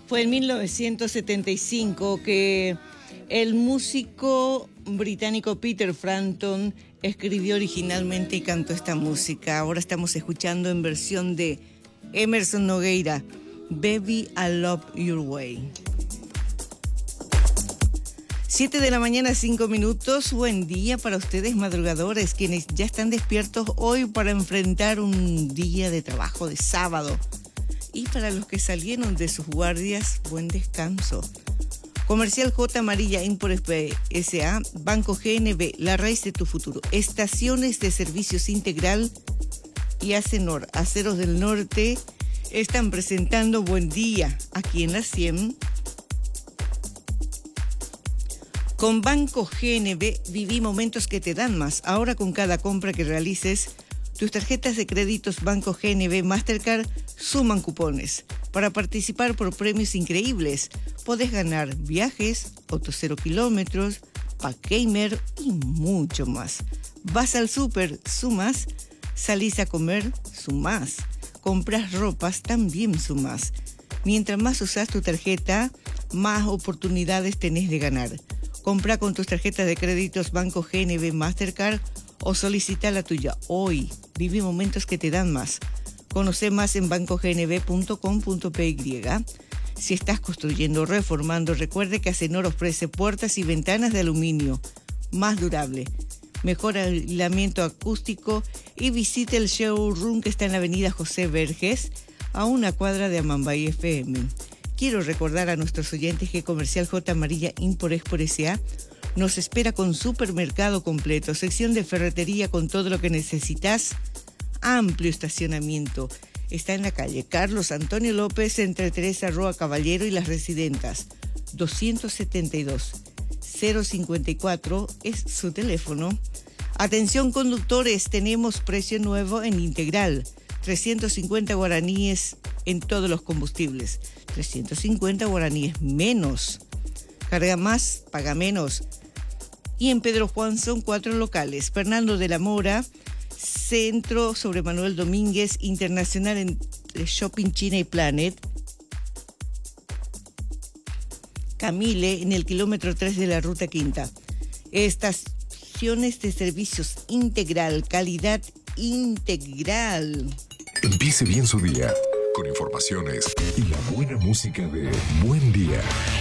Fue en 1975 que el músico británico Peter Frampton escribió originalmente y cantó esta música. Ahora estamos escuchando en versión de Emerson Nogueira, Baby, I Love Your Way. 7 de la mañana, 5 minutos. Buen día para ustedes madrugadores, quienes ya están despiertos hoy para enfrentar un día de trabajo de sábado. Y para los que salieron de sus guardias, buen descanso. Comercial J. Amarilla Import S.A., Banco GNB, la raíz de tu futuro. Estaciones de servicios integral y Acenor, Aceros del Norte, están presentando Buen Día aquí en la 100. Con Banco GNB viví momentos que te dan más. Ahora con cada compra que realices, tus tarjetas de créditos Banco GNB Mastercard suman cupones. Para participar por premios increíbles, podés ganar viajes, autos 0 kilómetros, pack gamer y mucho más. Vas al súper, sumás. Salís a comer, sumás. Compras ropas, también sumás. Mientras más usás tu tarjeta, más oportunidades tenés de ganar. Compra con tus tarjetas de créditos Banco GNB Mastercard o solicita la tuya hoy. Vive momentos que te dan más. Conoce más en bancognb.com.py. Si estás construyendo o reformando, recuerde que Acenor ofrece puertas y ventanas de aluminio más durable, mejor aislamiento acústico y visite el showroom que está en la avenida José Verges, a una cuadra de Amambay FM. Quiero recordar a nuestros oyentes que Comercial J. Amarilla Import S.A. nos espera con supermercado completo, sección de ferretería con todo lo que necesitas, amplio estacionamiento. Está en la calle Carlos Antonio López, entre Teresa Roa Caballero y Las Residentas. 272 054 es su teléfono. Atención conductores, tenemos precio nuevo en Integral. 350 guaraníes en todos los combustibles. 350 guaraníes menos. Carga más, paga menos. Y en Pedro Juan son 4 locales. Fernando de la Mora, Centro sobre Manuel Domínguez, Internacional en Shopping China y Planet. Camille en el kilómetro 3 de la Ruta Quinta. Estaciones de servicios Integral, calidad integral. Empiece bien su día con informaciones y la buena música de Buen Día.